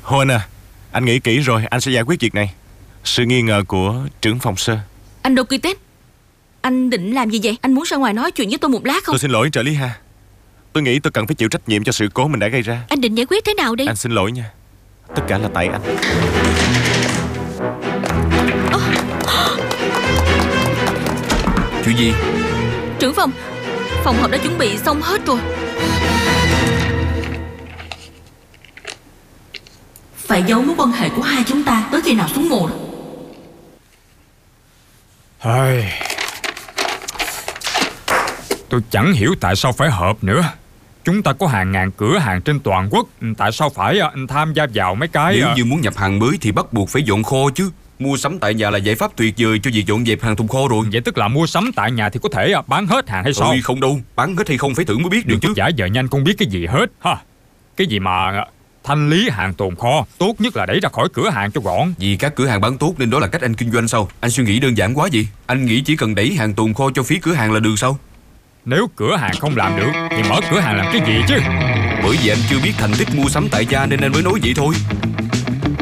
Huân à, anh nghĩ kỹ rồi, anh sẽ giải quyết việc này. Sự nghi ngờ của trưởng phòng sơ. Anh Dokitết, anh định làm gì vậy? Anh muốn ra ngoài nói chuyện với tôi một lát không? Tôi xin lỗi trợ lý Ha. Tôi nghĩ tôi cần phải chịu trách nhiệm cho sự cố mình đã gây ra. Anh định giải quyết thế nào đây? Anh xin lỗi nha. Tất cả là tại anh. Chuyện gì? Trưởng phòng, phòng họp đã chuẩn bị xong hết rồi. Phải giấu mối quan hệ của hai chúng ta tới khi nào xuống mồ. Tôi chẳng hiểu tại sao phải họp nữa. Chúng ta có hàng ngàn cửa hàng trên toàn quốc, tại sao phải tham gia vào mấy cái... Nếu như muốn nhập hàng mới thì bắt buộc phải dọn kho chứ. Mua sắm tại nhà là giải pháp tuyệt vời cho việc dọn dẹp hàng tồn kho rồi. Vậy tức là mua sắm tại nhà thì có thể bán hết hàng hay sao? Ôi không đâu, bán hết hay không phải thử mới biết được chứ. Giả vờ nhanh không biết cái gì hết ha. Cái gì mà thanh lý hàng tồn kho, tốt nhất là đẩy ra khỏi cửa hàng cho gọn. Vì các cửa hàng bán tốt nên đó là cách anh kinh doanh sao? Anh suy nghĩ đơn giản quá gì? Anh nghĩ chỉ cần đẩy hàng tồn kho cho phía cửa hàng là được sao? Nếu cửa hàng không làm được thì mở cửa hàng làm cái gì chứ? Bởi vì anh chưa biết thành tích mua sắm tại gia nên anh mới nói vậy thôi.